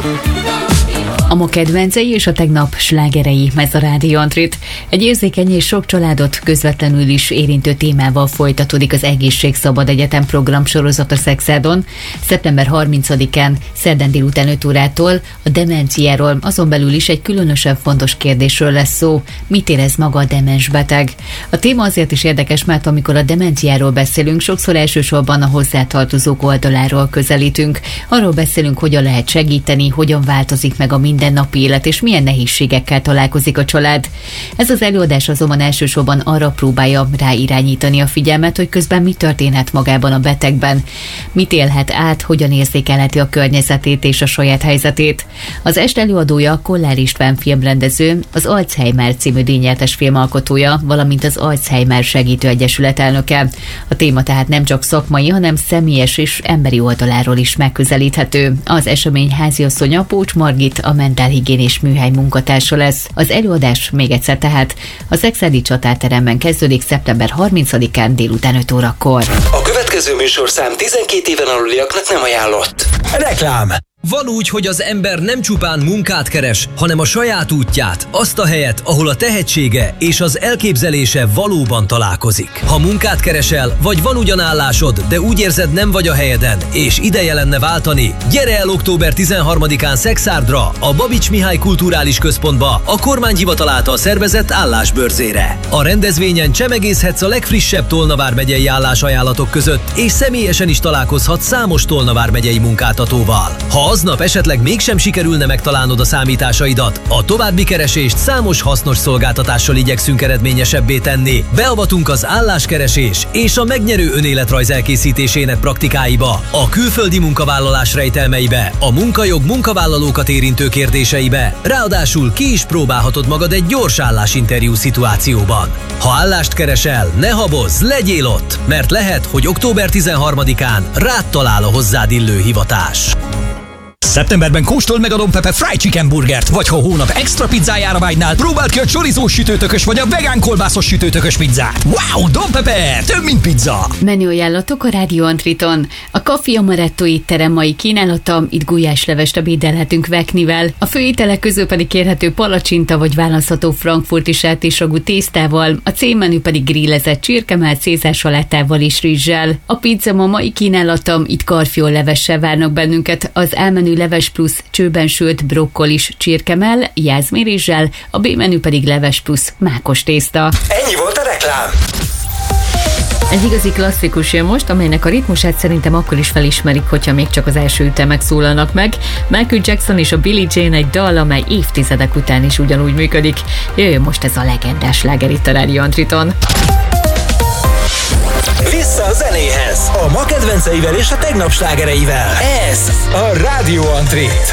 A ma kedvencei és a tegnap slágerei, ez a Rádió Antrit. Egy érzékeny és sok családot közvetlenül is érintő témával folytatódik az Egészség Szabad Egyetem programsorozata Szexádon. Szeptember 30-án, szerdán délután 5 órától a demenciáról, azon belül is egy különösen fontos kérdésről lesz szó. Mit érez maga a demens beteg? A téma azért is érdekes, mert amikor a demenciáról beszélünk, sokszor elsősorban a hozzátartozók oldaláról közelítünk. Arról beszélünk, hogyan lehet segíteni, hogyan változik meg a mindennapi élet, és milyen nehézségekkel találkozik a család. Ez az előadás azonban elsősorban arra próbálja ráirányítani a figyelmet, hogy közben mi történhet magában a betegben, mit élhet át, hogyan érzékelheti a környezetét és a saját helyzetét. Az est előadója Kollár István filmrendező, az Alzheimer című díjnyertes filmalkotója, valamint az Alzheimer Segítő Egyesület elnöke. A téma tehát nem csak szakmai, hanem személyes és emberi oldaláról is megközelíthető. Az esemény háziasszonya, Pócs Margit, a mentálhigiénés műhely munkatársa lesz. Az előadás még egyszer tehát a Szexádi Csatárteremben kezdődik szeptember 30-án délután 5 órakor. A következő műsorszám 12 éven aluliaknak nem ajánlott. Reklám! Van úgy, hogy az ember nem csupán munkát keres, hanem a saját útját, azt a helyet, ahol a tehetsége és az elképzelése valóban találkozik. Ha munkát keresel, vagy van ugyan állásod, de úgy érzed, nem vagy a helyeden, és ideje lenne váltani, gyere el október 13-án Szexárdra, a Babics Mihály Kulturális Központba, a kormányhivatal által szervezett állásbörzére. A rendezvényen csemegészhetsz a legfrissebb Tolna vármegyei állásajánlatok között, és személyesen is találkozhatsz számos Tolna vármegyei munkáltatóval. Ha aznap esetleg mégsem sikerülne megtalálnod a számításaidat, a további keresést számos hasznos szolgáltatással igyekszünk eredményesebbé tenni. Beavatunk az álláskeresés és a megnyerő önéletrajz elkészítésének praktikáiba, a külföldi munkavállalás rejtelmeibe, a munkajog munkavállalókat érintő kérdéseibe, ráadásul ki is próbálhatod magad egy gyors állásinterjú szituációban. Ha állást keresel, ne habozz, legyél ott, mert lehet, hogy október 13-án rád talál a hozzád illő hivatás. Szeptemberben kóstold meg a Don Pepe Fried Chicken burgert, vagy ha a hónap extra pizzájára vágynál, próbáld ki a chorizós sütőtökös vagy a vegán kolbászos sütőtökös pizzát. Wow, Don Pepe, több mint pizza! Menüajánlatok a Rádió Antriton. A Café Amaretto étterem mai kínálata, itt gulyáslevest ebédelhetünk veknivel. A főételek közül pedig kérhető palacsinta vagy választható frankfurti sertésragú tésztával, a C-menü pedig grillezett csirkemell Cézár salátával és rizssel. A pizza ma mai kínálata, itt karfiol levessel várnak bennünket, az A-menü leves plusz csőben sült brokkolis csirkemell, jászmérizssel, a B-menü pedig leves plusz mákos tészta. Ennyi volt a reklám! Egy igazi klasszikus jön most, amelynek a ritmusát szerintem akkor is felismerik, hogyha még csak az első ütemek szólalnak meg. Michael Jackson és a Billie Jean egy dal, amely évtizedek után is ugyanúgy működik. Jöjjön most ez a legendás sláger itt a Rádió Antriton. Vissza a zenéhez, a ma kedvenceivel és a tegnap slágereivel. Ez a Rádió Antrit.